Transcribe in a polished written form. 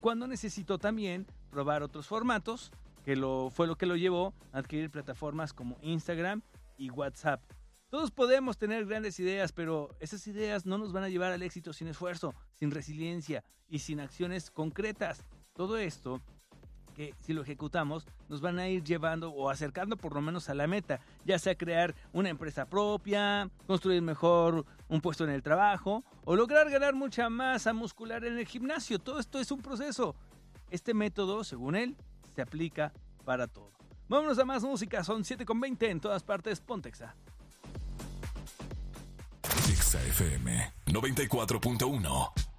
cuando necesitó también probar otros formatos, fue lo que lo llevó a adquirir plataformas como Instagram y WhatsApp. Todos podemos tener grandes ideas, pero esas ideas no nos van a llevar al éxito sin esfuerzo, sin resiliencia y sin acciones concretas. Todo esto, que si lo ejecutamos, nos van a ir llevando o acercando por lo menos a la meta, ya sea crear una empresa propia, construir mejor un puesto en el trabajo o lograr ganar mucha masa muscular en el gimnasio. Todo esto es un proceso. Este método, según él, se aplica para todo. Vámonos a más música, son 7:20 en todas partes, Pontexa. Exa FM 94.1